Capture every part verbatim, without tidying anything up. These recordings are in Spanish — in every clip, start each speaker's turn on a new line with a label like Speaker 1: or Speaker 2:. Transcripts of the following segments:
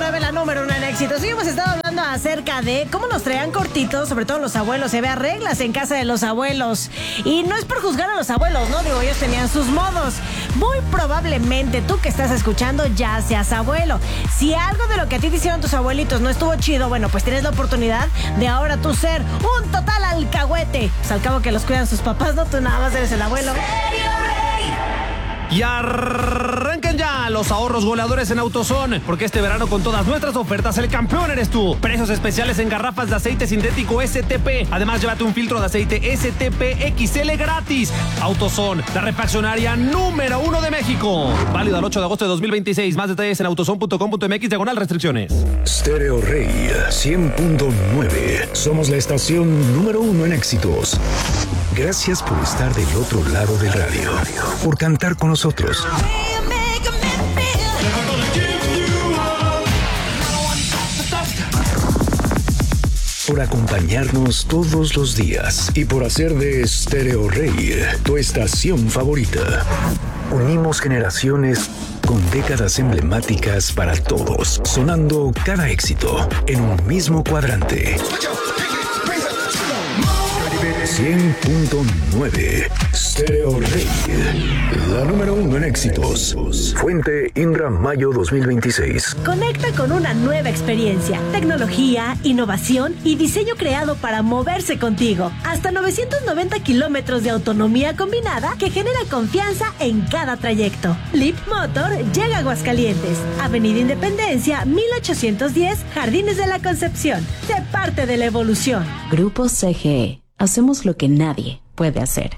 Speaker 1: nueve, la número uno en éxitos. Y hemos estado hablando acerca de cómo nos traían cortitos, sobre todo los abuelos. Se vea reglas en casa de los abuelos. Y no es por juzgar a los abuelos, ¿no? Digo, ellos tenían sus modos. Muy probablemente tú que estás escuchando ya seas abuelo. Si algo de lo que a ti te hicieron tus abuelitos no estuvo chido, bueno, pues tienes la oportunidad de ahora tú ser un total alcahuete. Pues al cabo que los cuidan sus papás, no, tú nada más eres el abuelo.
Speaker 2: Y arranquen ya los ahorros goleadores en AutoZone, porque este verano con todas nuestras ofertas el campeón eres tú. Precios especiales en garrafas de aceite sintético S T P. Además, llévate un filtro de aceite S T P X L gratis. AutoZone, la refaccionaria número uno de México. Válido al ocho de agosto de dos mil veintiséis. Más detalles en autozone punto com punto m x diagonal restricciones.
Speaker 3: Stereo Rey cien punto nueve. Somos la estación número uno en éxitos. Gracias por estar del otro lado del radio, por cantar con nosotros, por acompañarnos todos los días y por hacer de Stereo Rey tu estación favorita. Unimos generaciones con décadas emblemáticas para todos, sonando cada éxito en un mismo cuadrante. cien punto nueve Stereo Rey, la número uno en éxitos. Fuente Inra Mayo dos mil veintiséis.
Speaker 1: Conecta con una nueva experiencia, tecnología, innovación y diseño creado para moverse contigo. Hasta novecientos noventa kilómetros de autonomía combinada que genera confianza en cada trayecto. Leap Motor llega a Aguascalientes, Avenida Independencia mil ochocientos diez, Jardines de la Concepción. Sé parte de la evolución.
Speaker 4: Grupo C G E. Hacemos lo que nadie puede hacer.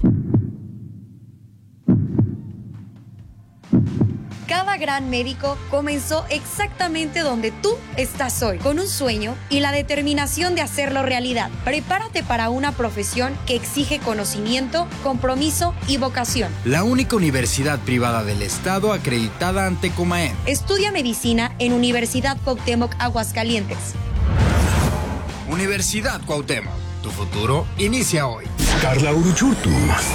Speaker 5: Cada gran médico comenzó exactamente donde tú estás hoy, con un sueño y la determinación de hacerlo realidad. Prepárate para una profesión que exige conocimiento, compromiso y vocación.
Speaker 6: La única universidad privada del estado acreditada ante Comaem.
Speaker 5: Estudia medicina en Universidad Cuauhtémoc, Aguascalientes.
Speaker 6: Universidad Cuauhtémoc. Tu futuro inicia hoy.
Speaker 3: Carla Uruchurtu.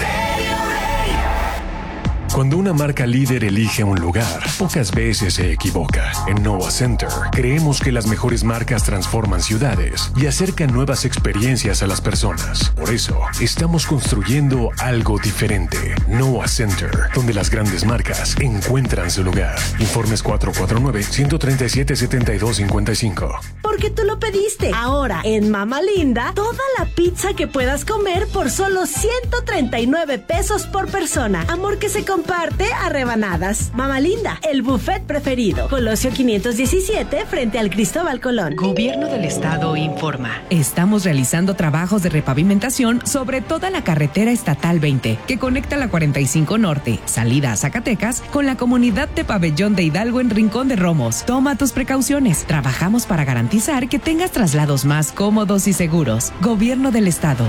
Speaker 7: Cuando una marca líder elige un lugar, pocas veces se equivoca. En Noah Center, creemos que las mejores marcas transforman ciudades y acercan nuevas experiencias a las personas. Por eso, estamos construyendo algo diferente. Noah Center, donde las grandes marcas encuentran su lugar. Informes cuatro cuatro nueve, uno tres siete, siete dos cinco cinco.
Speaker 1: Porque tú lo pediste. Ahora, en Mama Linda, toda la pizza que puedas comer por solo ciento treinta y nueve pesos por persona. Amor que se comparte a rebanadas. Mama Linda, el buffet preferido. Colosio quinientos diecisiete, frente al Cristóbal Colón.
Speaker 8: Gobierno del Estado informa. Estamos realizando trabajos de repavimentación sobre toda la carretera estatal veinte, que conecta la cuarenta y cinco Norte, salida a Zacatecas, con la comunidad de Pabellón de Hidalgo en Rincón de Romos. Toma tus precauciones. Trabajamos para garantizar que tengas traslados más cómodos y seguros. Gobierno del Estado.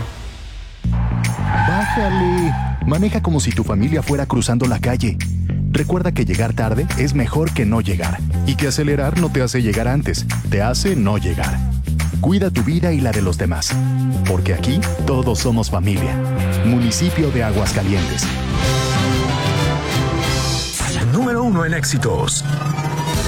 Speaker 9: Bájale. Maneja como si tu familia fuera cruzando la calle. Recuerda que llegar tarde es mejor que no llegar. Y que acelerar no te hace llegar antes, te hace no llegar. Cuida tu vida y la de los demás. Porque aquí todos somos familia. Municipio de Aguascalientes.
Speaker 3: Número uno en éxitos.